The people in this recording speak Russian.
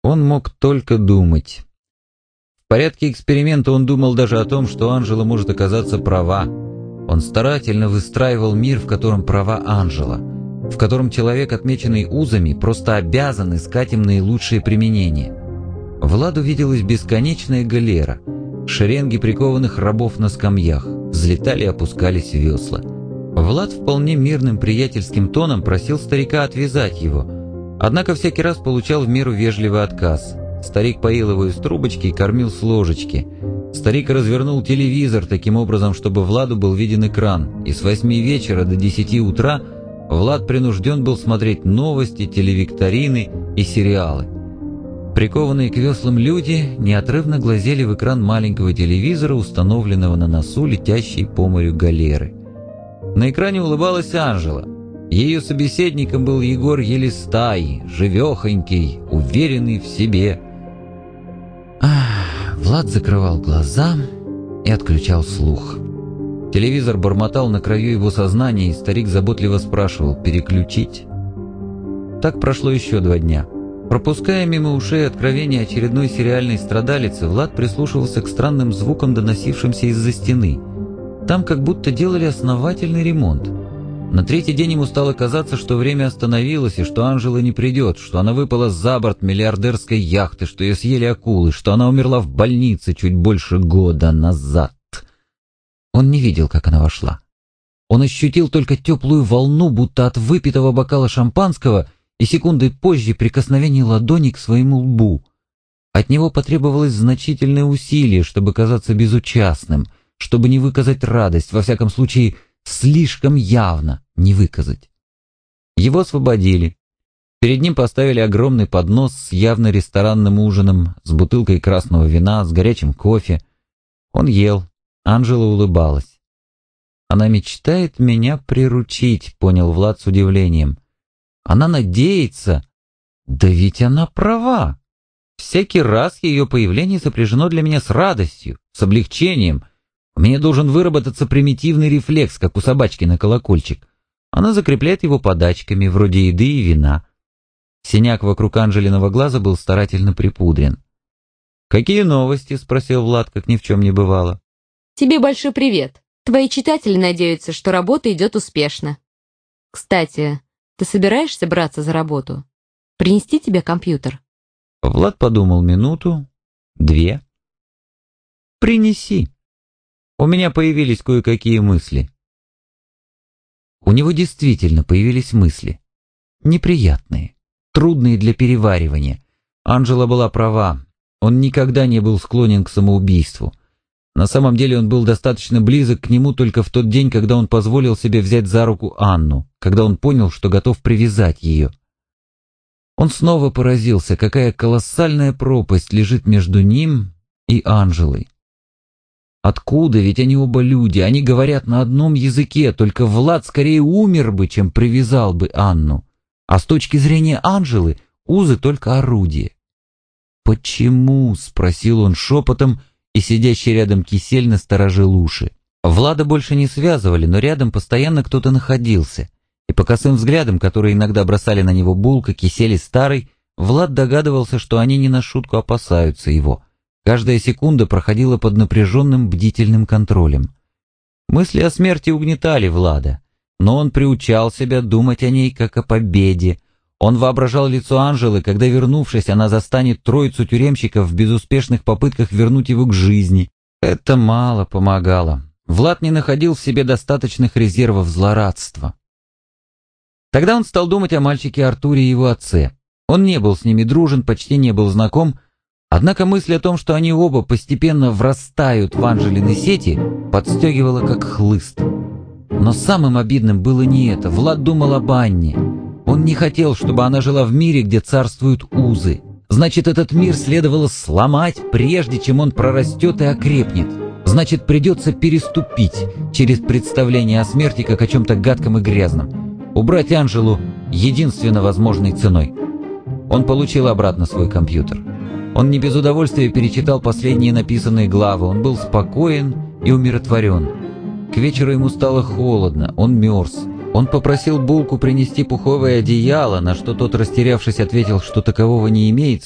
Он мог только думать. В порядке эксперимента он думал даже о том, что Анжела может оказаться права. Он старательно выстраивал мир, в котором права Анжела, в котором человек, отмеченный узами, просто обязан искать им наилучшее применение. Владу виделась бесконечная галера, шеренги прикованных рабов на скамьях, взлетали и опускались весла. Влад вполне мирным приятельским тоном просил старика отвязать его, однако всякий раз получал в меру вежливый отказ. Старик поил его из трубочки и кормил с ложечки. Старик развернул телевизор таким образом, чтобы Владу был виден экран, и с 8 вечера до 10 утра Влад принужден был смотреть новости, телевикторины и сериалы. Прикованные к веслам люди неотрывно глазели в экран маленького телевизора, установленного на носу летящей по морю галеры. На экране улыбалась Анжела. Ее собеседником был Егор Елистай, живехонький, уверенный в себе. Влад закрывал глаза и отключал слух. Телевизор бормотал на краю его сознания, и старик заботливо спрашивал: «Переключить?». Так прошло еще 2 дня. Пропуская мимо ушей откровения очередной сериальной страдалицы, Влад прислушивался к странным звукам, доносившимся из-за стены. Там как будто делали основательный ремонт. На 3-й день ему стало казаться, что время остановилось и что Анжела не придет, что она выпала за борт миллиардерской яхты, что ее съели акулы, что она умерла в больнице чуть больше года назад. Он не видел, как она вошла. Он ощутил только теплую волну, будто от выпитого бокала шампанского, и секундой позже прикосновение ладони к своему лбу. От него потребовалось значительное усилие, чтобы казаться безучастным, чтобы не выказать радость, во всяком случае, слишком явно не выказать. Его освободили. Перед ним поставили огромный поднос с явно ресторанным ужином, с бутылкой красного вина, с горячим кофе. Он ел. Анжела улыбалась. «Она мечтает меня приручить», — понял Влад с удивлением. «Она надеется». Да ведь она права. Всякий раз ее появление сопряжено для меня с радостью, с облегчением. У меня должен выработаться примитивный рефлекс, как у собачки на колокольчик. Она закрепляет его подачками, вроде еды и вина. Синяк вокруг Анжелиного глаза был старательно припудрен. «Какие новости?» — спросил Влад, как ни в чем не бывало. «Тебе большой привет. Твои читатели надеются, что работа идет успешно. Кстати, ты собираешься браться за работу? Принести тебе компьютер?» Влад подумал минуту, 2. «Принеси. У меня появились кое-какие мысли». У него действительно появились мысли. Неприятные, трудные для переваривания. Анжела была права. Он никогда не был склонен к самоубийству. На самом деле он был достаточно близок к нему только в тот день, когда он позволил себе взять за руку Анну, когда он понял, что готов привязать ее. Он снова поразился, какая колоссальная пропасть лежит между ним и Анжелой. Откуда? Ведь они оба люди, они говорят на одном языке, только Влад скорее умер бы, чем привязал бы Анну. А с точки зрения Анжелы узы только орудие. «Почему?» — спросил он шепотом, и сидящий рядом Кисель насторожил уши. Влада больше не связывали, но рядом постоянно кто-то находился. И по косым взглядам, которые иногда бросали на него Булка, Кисель и Старый, Влад догадывался, что они не на шутку опасаются его. Каждая секунда проходила под напряженным бдительным контролем. Мысли о смерти угнетали Влада, но он приучал себя думать о ней как о победе. Он воображал лицо Анжелы, когда, вернувшись, она застанет троицу тюремщиков в безуспешных попытках вернуть его к жизни. Это мало помогало. Влад не находил в себе достаточных резервов злорадства. Тогда он стал думать о мальчике Артуре и его отце. Он не был с ними дружен, почти не был знаком, однако мысль о том, что они оба постепенно врастают в Анжелины сети, подстегивала как хлыст. Но самым обидным было не это. Влад думал об Анне. Он не хотел, чтобы она жила в мире, где царствуют узы. Значит, этот мир следовало сломать, прежде чем он прорастет и окрепнет. Значит, придется переступить через представление о смерти как о чем-то гадком и грязном. Убрать Анжелу единственно возможной ценой. Он получил обратно свой компьютер. Он не без удовольствия перечитал последние написанные главы. Он был спокоен и умиротворен. К вечеру ему стало холодно, он мерз. Он попросил Булку принести пуховое одеяло, на что тот, растерявшись, ответил, что такового не имеется,